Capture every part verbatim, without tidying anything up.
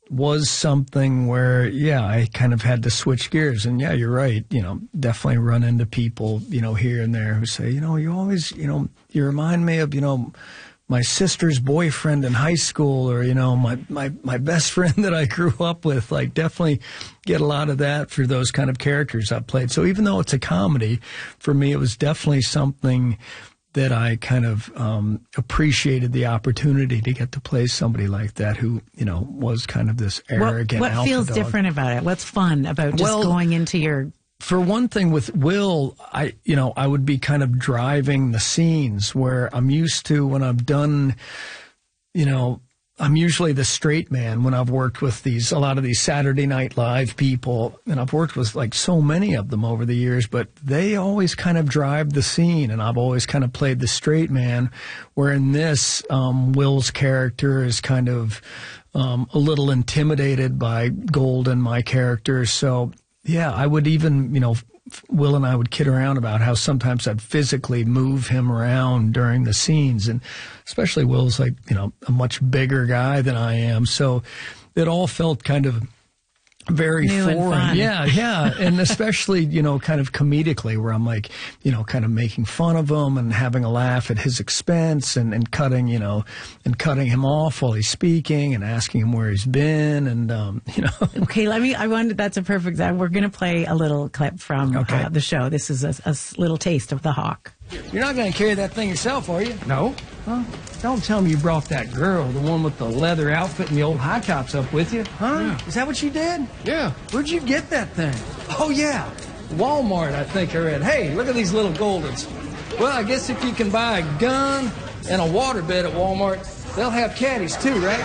was something where, yeah, I kind of had to switch gears. And yeah, you're right. You know, definitely run into people, you know, here and there who say, you know, you always, you know, you remind me of, you know, my sister's boyfriend in high school, or, you know, my, my, my best friend that I grew up with. Like, definitely get a lot of that for those kind of characters I've played. So even though it's a comedy, for me, it was definitely something that I kind of um, appreciated the opportunity to get to play somebody like that who, you know, was kind of this arrogant What, what alpha feels dog. different about it? What's fun about just Well, going into your... For one thing, with Will, I, you know, I would be kind of driving the scenes where I'm used to when I've done, you know, I'm usually the straight man when I've worked with these, a lot of these Saturday Night Live people, and I've worked with like so many of them over the years, but they always kind of drive the scene, and I've always kind of played the straight man, where in this, um, Will's character is kind of um, a little intimidated by Golden, my character, so... Yeah, I would even, you know, Will and I would kid around about how sometimes I'd physically move him around during the scenes. And especially Will's like, you know, a much bigger guy than I am. So it all felt kind of very New and foreign. fun. Yeah, yeah. And especially, you know, kind of comedically, where I'm like, you know, kind of making fun of him and having a laugh at his expense, and, and cutting, you know, and cutting him off while he's speaking and asking him where he's been. And, um, you know. Okay, let me, I wanted, that's a perfect, we're going to play a little clip from Okay. uh, the show. This is a, a little taste of The Hawk. You're not going to carry that thing yourself, are you? No. Huh? Don't tell me you brought that girl, the one with the leather outfit and the old high tops, up with you, huh? Yeah. Is that what you did? Yeah. Where'd you get that thing? Oh, yeah. Walmart, I think I read. Hey, look at these little Goldens. Well, I guess if you can buy a gun and a waterbed at Walmart, they'll have caddies too, right?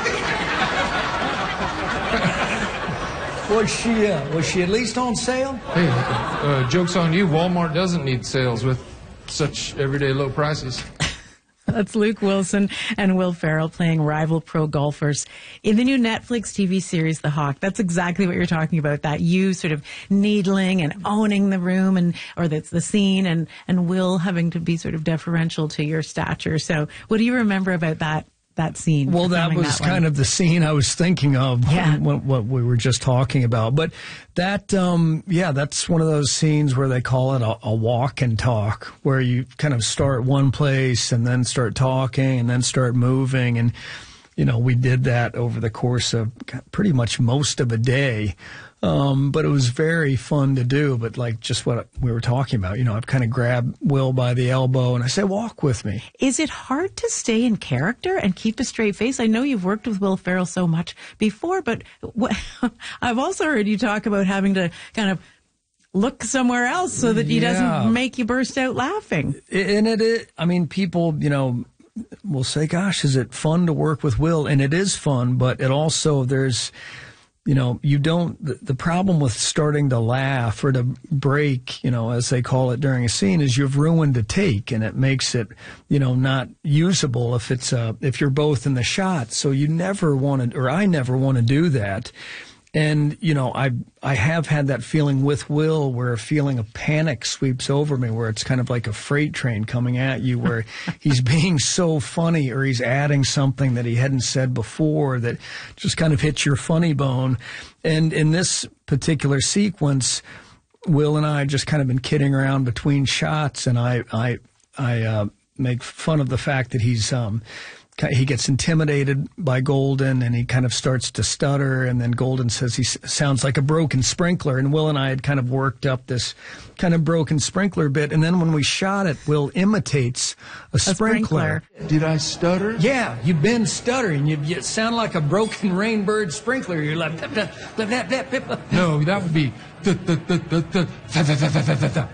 Was she, uh, was she at least on sale? Hey, uh, joke's on you. Walmart doesn't need sales with such everyday low prices. That's Luke Wilson and Will Ferrell playing rival pro golfers in the new Netflix T V series, The Hawk. That's exactly what you're talking about, that you sort of needling and owning the room, and or that's the scene, and, and Will having to be sort of deferential to your stature. So what do you remember about that? That scene. Well, that was that kind of the scene I was thinking of, yeah. what, what we were just talking about. But that, um, yeah, that's one of those scenes where they call it a, a walk and talk, where you kind of start one place and then start talking and then start moving. And, you know, we did that over the course of pretty much most of a day. Um, but it was very fun to do. But like just what we were talking about, you know, I've kind of grabbed Will by the elbow and I say, walk with me. Is it hard to stay in character and keep a straight face? I know you've worked with Will Ferrell so much before, but what, I've also heard you talk about having to kind of look somewhere else so that he Yeah. doesn't make you burst out laughing. And it, it, I mean, people, you know, will say, gosh, is it fun to work with Will? And it is fun, but it also, there's, you know, you don't, the, the problem with starting to laugh or to break, you know, as they call it during a scene, is you've ruined a take, and it makes it, you know, not usable if it's, uh, if you're both in the shot. So you never want to, or I never want to do that. And, you know, I I have had that feeling with Will, where a feeling of panic sweeps over me, where it's kind of like a freight train coming at you, where he's being so funny, or he's adding something that he hadn't said before that just kind of hits your funny bone. And in this particular sequence, Will and I just kind of been kidding around between shots, and I I I uh, make fun of the fact that he's um. He gets intimidated by Golden, and he kind of starts to stutter, and then Golden says he s sounds like a broken sprinkler, and Will and I had kind of worked up this kind of broken sprinkler bit, and then when we shot it, Will imitates a, a sprinkler. sprinkler. Did I stutter? Yeah, you've been stuttering. You, you sound like a broken rainbird sprinkler. You're like, blip, blip, blip, blip, blip, blip, blip. No, that would be th th th th th th th th th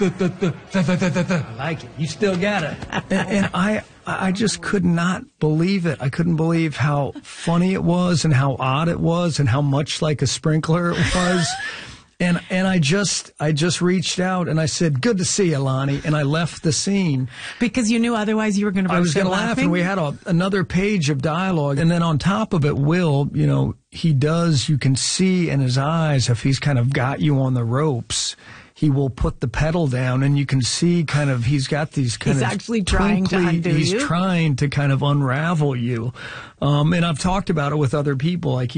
I like it. You still got it. And, and I, I just could not believe it. I couldn't believe how funny it was, and how odd it was, and how much like a sprinkler it was. And and I just I just reached out and I said, "Good to see you, Lonnie," and I left the scene Because you knew otherwise you were going to I was burst out going to laugh, laughing? and we had a, another page of dialogue, and then on top of it, Will, you know, he does. You can see in his eyes if he's kind of got you on the ropes. He will put the pedal down, and you can see kind of he's got these kind He's of actually trying to twinkly- undo He's you? trying to kind of unravel you, um, and I've talked about it with other people. Like